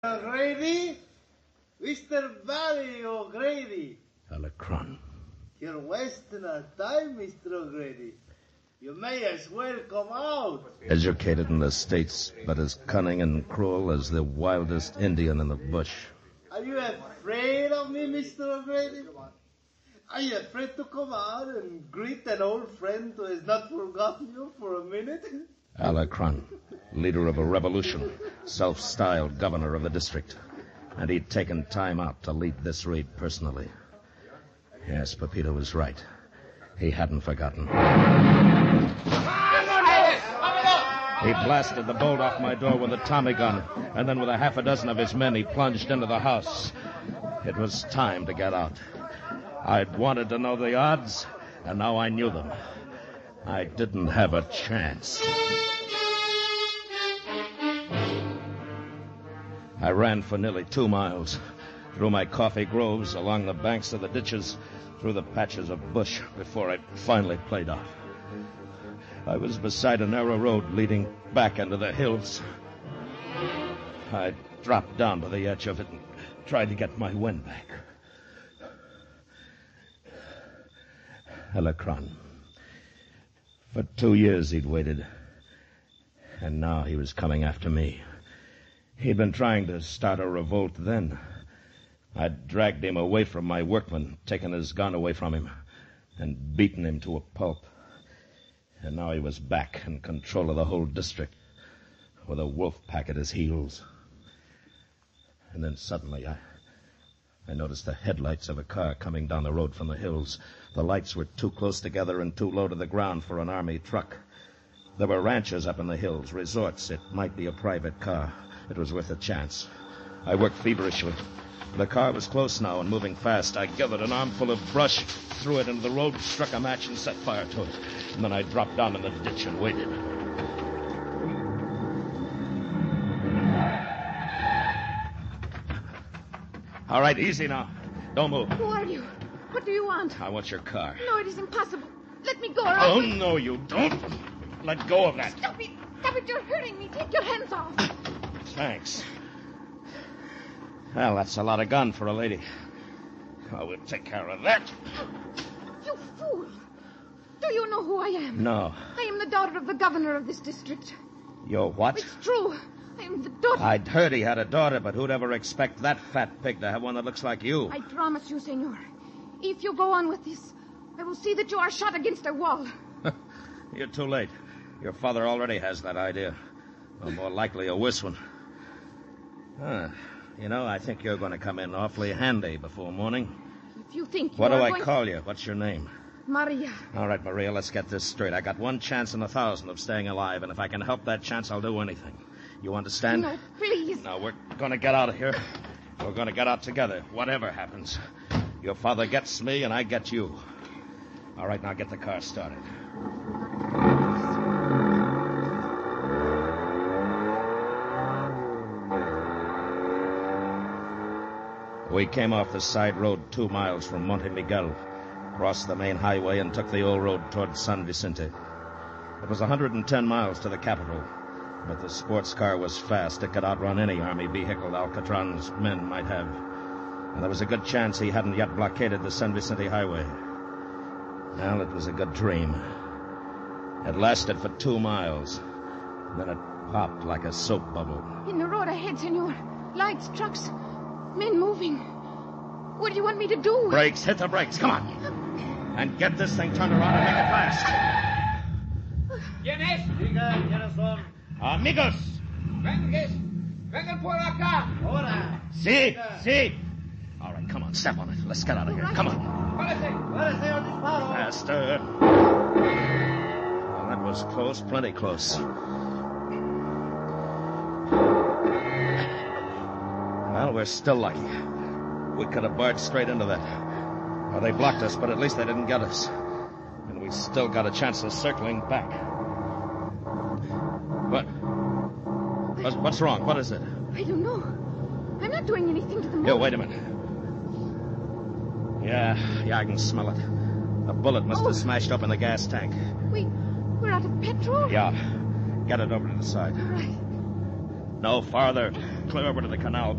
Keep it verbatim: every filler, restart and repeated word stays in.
O'Grady? Mister Barry O'Grady. Alacron. You're wasting our time, Mister O'Grady. You may as well come out. Educated in the States, but as cunning and cruel as the wildest Indian in the bush. Are you afraid of me, Mister O'Grady? Are you afraid to come out and greet an old friend who has not forgotten you for a minute? Alacron, leader of a revolution, self-styled governor of the district. And he'd taken time out to lead this raid personally. Yes, Pepito was right. He hadn't forgotten. He blasted the bolt off my door with a Tommy gun, and then with a half a dozen of his men, he plunged into the house. It was time to get out. I'd wanted to know the odds, and now I knew them. I didn't have a chance. I ran for nearly two miles, through my coffee groves, along the banks of the ditches, through the patches of bush, before I finally played off. I was beside a narrow road leading back into the hills. I dropped down to the edge of it and tried to get my wind back. Alacron. For two years he'd waited, and now he was coming after me. He'd been trying to start a revolt then. I'd dragged him away from my workmen, taken his gun away from him, and beaten him to a pulp. And now he was back in control of the whole district, with a wolf pack at his heels. And then suddenly I, I noticed the headlights of a car coming down the road from the hills. The lights were too close together and too low to the ground for an army truck. There were ranches up in the hills, resorts. It might be a private car. It was worth a chance. I worked feverishly. The car was close now and moving fast. I gathered an armful of brush, threw it into the road, struck a match, and set fire to it. And then I dropped down in the ditch and waited. All right, easy now. Don't move. Who are you? What do you want? I want your car. No, it is impossible. Let me go. Or Oh, I'll... no, you don't. Let go of that. Stop it. Stop it. You're hurting me. Take your hands off. Thanks. Well, that's a lot of gun for a lady. I will take care of that. You fool. Do you know who I am? No. I am the daughter of the governor of this district. You're what? It's true. I am the daughter... I'd heard he had a daughter, but who'd ever expect that fat pig to have one that looks like you? I promise you, senor. If you go on with this, I will see that you are shot against a wall. You're too late. Your father already has that idea. Or more likely a worse one. Huh. You know, I think you're going to come in awfully handy before morning. If you think you What do are I going... call you? What's your name? Maria. All right, Maria, let's get this straight. I got one chance in a thousand of staying alive, and if I can help that chance, I'll do anything. You understand? No, please. Now, we're going to get out of here. We're going to get out together, whatever happens. Your father gets me, and I get you. All right, now get the car started. We came off the side road two miles from Monte Miguel, crossed the main highway, and took the old road toward San Vicente. It was one hundred ten miles to the capital, but the sports car was fast. It could outrun any army vehicle Alcatran's men might have. And there was a good chance he hadn't yet blockaded the San Vicente highway. Well, it was a good dream. It lasted for two miles. Then it popped like a soap bubble. In the road ahead, senor. Lights, trucks, men moving. What do you want me to do? Brakes, hit the brakes, come on. And get this thing turned around and make it fast. ¿Quién es? Diga, ¿quiénes son? Amigos. Vengan, vengan por acá. Ahora. See, see. All right, come on, step on it. Let's get out of here. Come on. Párese. Párese o disparo. Faster. Well, that was close, plenty close. Well, we're still lucky. We could have barged straight into that. Well, they blocked us, but at least they didn't get us. And we still got a chance of circling back. What? What's, what's wrong? What is it? I don't know. I'm not doing anything to the motor. Here, wait a minute. Yeah, yeah, I can smell it. A bullet must Oh. have smashed open the gas tank. We, we're out of petrol? Yeah. Get it over to the side. All right. No farther. clear over to the canal